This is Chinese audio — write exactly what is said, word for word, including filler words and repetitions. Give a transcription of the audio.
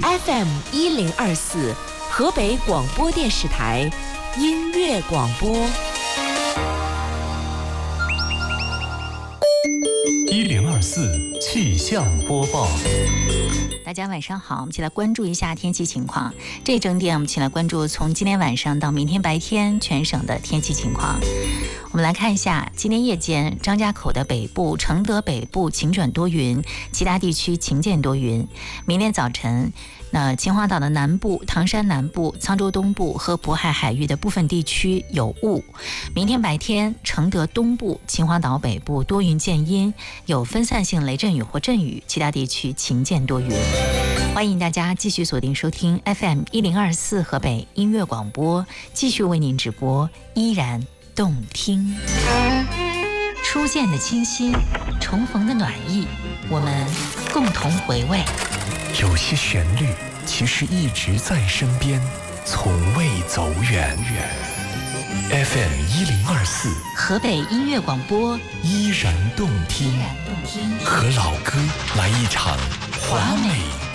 F M 一零二四河北广播电视台音乐广播。 一零二四气象播报。 大家晚上好，我们一起来关注一下天气情况。这一整点我们一起来关注从今天晚上到明天白天全省的天气情况。我们来看一下，今天夜间张家口的北部、承德北部晴转多云，其他地区晴见多云。明天早晨，那秦皇岛的南部、唐山南部、沧州东部和渤海海域的部分地区有雾。明天白天，承德东部、秦皇岛北部多云见阴，有分散性雷阵雨或阵雨，其他地区晴见多云。欢迎大家继续锁定收听 F M 一零二四河北音乐广播，继续为您直播，依然动听。初见的清新，重逢的暖意，我们共同回味。 有些旋律其实一直在身边，从未走远。F M 一零二四河北音乐广播， 依然动听，和老歌来一场华美